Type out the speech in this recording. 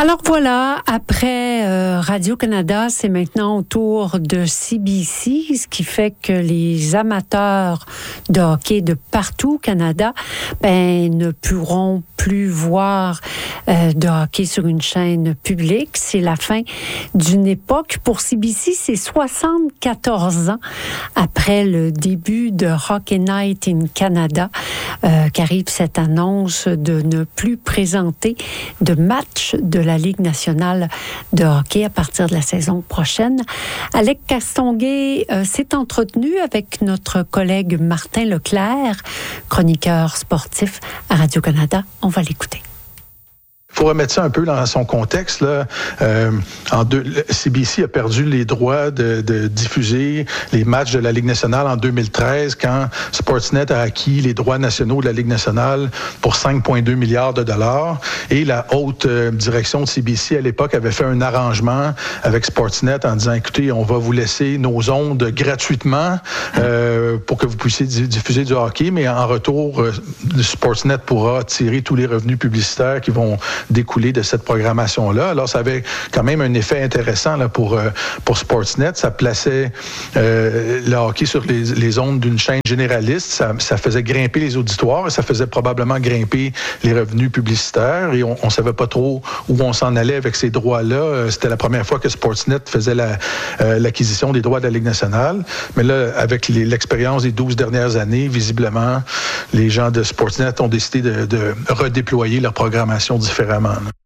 Alors voilà, après Radio-Canada, c'est maintenant au tour de CBC, ce qui fait que les amateurs de hockey de partout au Canada ne pourront plus voir de hockey sur une chaîne publique. C'est la fin d'une époque. Pour CBC, c'est 74 ans après le début de Hockey Night in Canada qu'arrive cette annonce de ne plus présenter de match de la Ligue nationale de hockey à partir de la saison prochaine. Alec Castonguay s'est entretenu avec notre collègue Martin Leclerc, chroniqueur sportif à Radio-Canada. On va l'écouter. Il faut remettre ça un peu dans son contexte. Là. CBC a perdu les droits de diffuser les matchs de la Ligue nationale en 2013 quand Sportsnet a acquis les droits nationaux de la Ligue nationale pour 5,2 milliards de dollars. Et la haute direction de CBC à l'époque avait fait un arrangement avec Sportsnet en disant, écoutez, on va vous laisser nos ondes gratuitement pour que vous puissiez diffuser du hockey, mais en retour, Sportsnet pourra tirer tous les revenus publicitaires qui vont découler de cette programmation-là. Alors, ça avait quand même un effet intéressant là, pour Sportsnet. Ça plaçait le hockey sur les ondes d'une chaîne généraliste. Ça faisait grimper les auditoires et ça faisait probablement grimper les revenus publicitaires. Et on savait pas trop où on s'en allait avec ces droits-là. C'était la première fois que Sportsnet faisait l'acquisition des droits de la Ligue nationale. Mais là, avec l'expérience des 12 dernières années, visiblement, les gens de Sportsnet ont décidé de redéployer leur programmation différemment.